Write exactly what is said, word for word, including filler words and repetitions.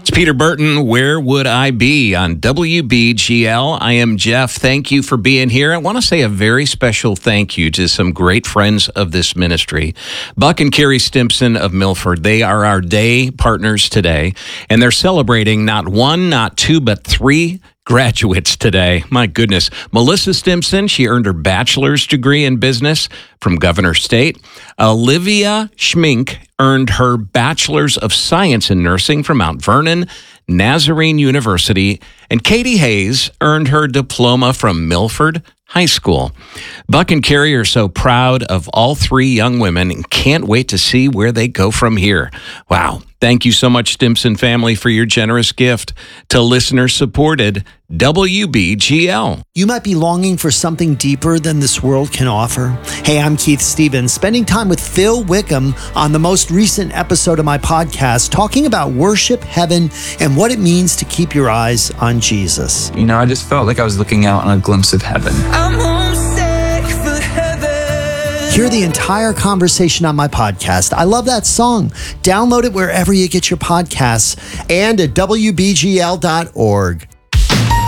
It's Peter Burton. Where would I be on W B G L? I am Jeff. Thank you for being here. I want to say a very special thank you to some great friends of this ministry. Buck and Carrie Stimpson of Milford. They are our day partners today, and they're celebrating not one, not two, but three graduates today. My goodness. Melissa Stimpson, she earned her bachelor's degree in business from Governor State. Olivia Schmink earned her bachelor's of science in nursing from Mount Vernon Nazarene University. And Katie Hayes earned her diploma from Milford High School. Buck and Carrie are so proud of all three young women and can't wait to see where they go from here. Wow. Thank you so much, Stimpson family, for your generous gift to listener-supported W B G L. You might be longing for something deeper than this world can offer. Hey, I'm Keith Stevens, spending time with Phil Wickham on the most recent episode of my podcast, talking about worship, heaven, and what it means to keep your eyes on Jesus. You know, I just felt like I was looking out on a glimpse of heaven. I'm homesick for heaven. Hear the entire conversation on my podcast. I love that song. Download it wherever you get your podcasts and at W B G L dot org.